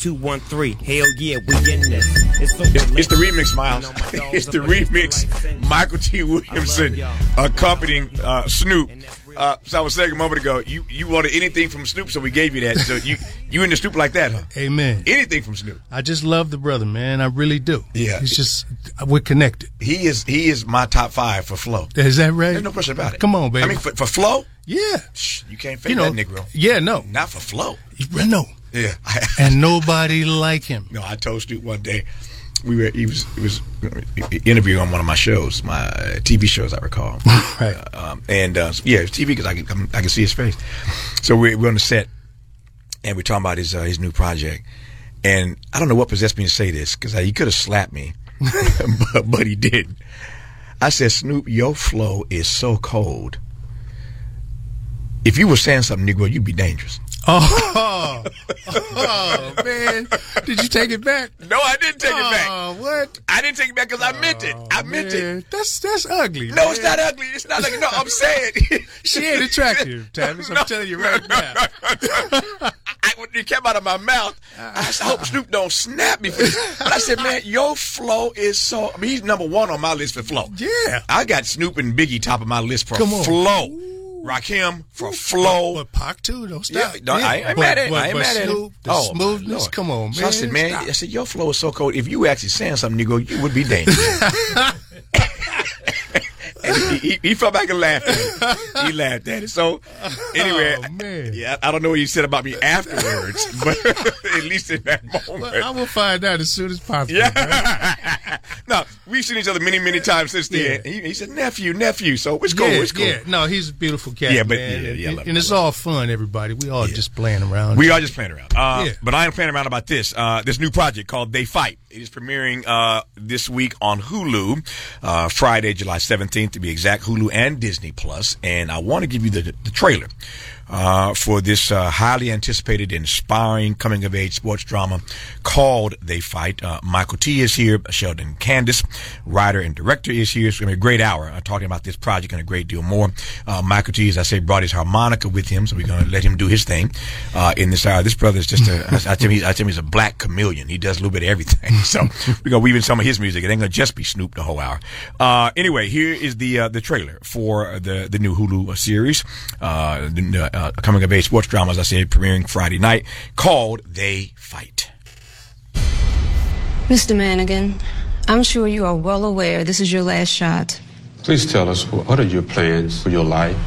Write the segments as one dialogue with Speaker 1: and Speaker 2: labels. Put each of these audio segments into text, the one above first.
Speaker 1: 213. Hell yeah, we in this.
Speaker 2: It's the remix, Miles. It's the remix. Michael T. Williamson accompanying Snoop. So I was saying a moment ago, you wanted anything from Snoop, so we gave you that. So you into Snoop like that, huh?
Speaker 3: Amen.
Speaker 2: Anything from Snoop.
Speaker 3: I just love the brother, man. I really do.
Speaker 2: Yeah.
Speaker 3: He's just, we're connected.
Speaker 2: He is my top 5 for flow.
Speaker 3: Is that right?
Speaker 2: There's no question about it.
Speaker 3: Come on, baby.
Speaker 2: I mean, for flow?
Speaker 3: Yeah.
Speaker 2: You can't fake that Negro.
Speaker 3: Yeah, no.
Speaker 2: Not for flow.
Speaker 3: No.
Speaker 2: Yeah.
Speaker 3: And nobody like him.
Speaker 2: No, I told Snoop one day, he was interviewing on one of my shows, my TV shows, I recall.
Speaker 3: Right.
Speaker 2: It was TV because I can see his face. So we're on the set, and we're talking about his new project. And I don't know what possessed me to say this, because he could have slapped me, but he didn't. I said, Snoop, your flow is so cold. If you were saying something, Negro, you'd be dangerous.
Speaker 3: Oh, man. Did you take it back?
Speaker 2: No, I didn't take it back.
Speaker 3: Oh, what?
Speaker 2: I didn't take it back because I meant it. I meant it.
Speaker 3: That's ugly.
Speaker 2: No,
Speaker 3: man.
Speaker 2: It's not ugly. It's not ugly. No, I'm saying.
Speaker 3: She ain't attractive, Tavis. I'm telling you right now.
Speaker 2: When it came out of my mouth, I hope Snoop don't snap me for this. But I said, man, your flow is so... I mean, he's number 1 on my list for flow.
Speaker 3: Yeah.
Speaker 2: I got Snoop and Biggie top of my list for
Speaker 3: Come on.
Speaker 2: flow. Rakim for flow.
Speaker 3: But Pac too, don't stop.
Speaker 2: Yeah, no, I ain't mad at it. I ain't mad at
Speaker 3: Snoop,
Speaker 2: it.
Speaker 3: the smoothness, come on, man.
Speaker 2: So I said, man, I said, your flow is so cold. If you were actually saying something, Negro, you would be dangerous. And he fell back and laughed at it. He laughed at it. So, anyway, I don't know what he said about me afterwards, but at least in that moment.
Speaker 3: Well, I will find out as soon as possible.
Speaker 2: Yeah. No, we've seen each other many, many times since then.
Speaker 3: Yeah.
Speaker 2: He said, nephew. So it's cool. It's cool.
Speaker 3: Yeah, no, he's a beautiful cat.
Speaker 2: Yeah, but
Speaker 3: man.
Speaker 2: and
Speaker 3: it's all fun, everybody. We all just playing around.
Speaker 2: We are just playing around. But I am playing around about this new project called They Fight. It is premiering this week on Hulu, Friday, July 17th to be exact, Hulu and Disney Plus. And I want to give you the trailer for this highly anticipated, inspiring coming-of-age sports drama called They Fight. Michael T. is here. Sheldon Candace, writer and director, is here. It's going to be a great hour talking about this project and a great deal more. Michael T., as I say, brought his harmonica with him, so we're going to let him do his thing in this hour. This brother is just I tell him he's a black chameleon. He does a little bit of everything. So we're going to weave in some of his music. It ain't going to just be Snoop the whole hour. Anyway, here is the trailer for the new Hulu series, coming of age sports drama, as I said, premiering Friday night, called They Fight.
Speaker 4: Mr. Manigan, I'm sure you are well aware this is your last shot.
Speaker 5: Please tell us, what are your plans for your life?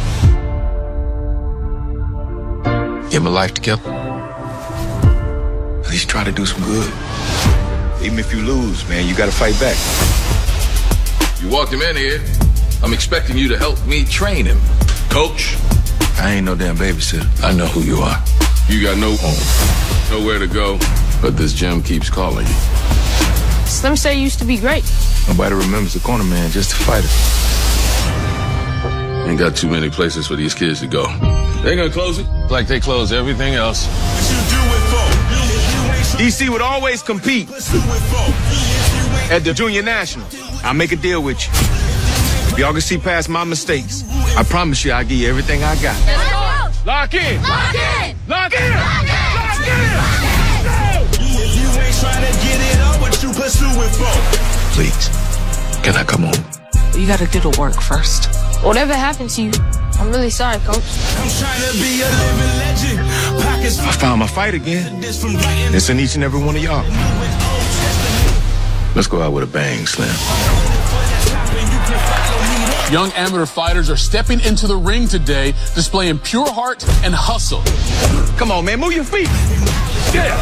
Speaker 6: Get my life together. At least try to do some good. Even if you lose, man, you gotta fight back.
Speaker 7: You walked him in here. I'm expecting you to help me train him. Coach?
Speaker 6: I ain't no damn babysitter. I know who you are.
Speaker 7: You got no home, nowhere to go, but this gym keeps calling you.
Speaker 4: Slim say you used to be great.
Speaker 6: Nobody remembers the corner man, just a fighter.
Speaker 7: Ain't got too many places for these kids to go. They gonna close it like they close everything else.
Speaker 8: DC would always compete at the Junior National. I'll make a deal with you. If y'all can see past my mistakes, I promise you I'll give you everything I got.
Speaker 7: Lock in!
Speaker 8: Lock in! Lock in!
Speaker 7: Lock in!
Speaker 8: Lock in! If you ain't trying to get it up, what you pursuing for?
Speaker 6: Please, can I come home?
Speaker 4: You gotta do the work first. Whatever happened to you, I'm really sorry, Coach.
Speaker 8: I'm trying to be a living legend. Pockets I found my fight again. It's in each and every one of y'all.
Speaker 6: Let's go out with a bang, Slim.
Speaker 7: Young amateur fighters are stepping into the ring today, displaying pure heart and hustle.
Speaker 8: Come on, man, move your feet. Yeah.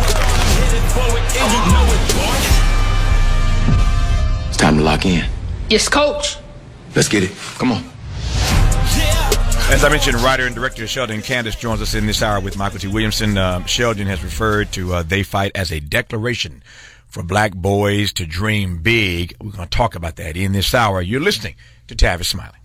Speaker 6: It's time to lock in.
Speaker 4: Yes, Coach.
Speaker 6: Let's get it. Come on.
Speaker 2: As I mentioned, writer and director Sheldon Candace joins us in this hour with Michael T. Williamson. Sheldon has referred to They Fight as a declaration for black boys to dream big. We're going to talk about that in this hour. You're listening to Tavis Smiley.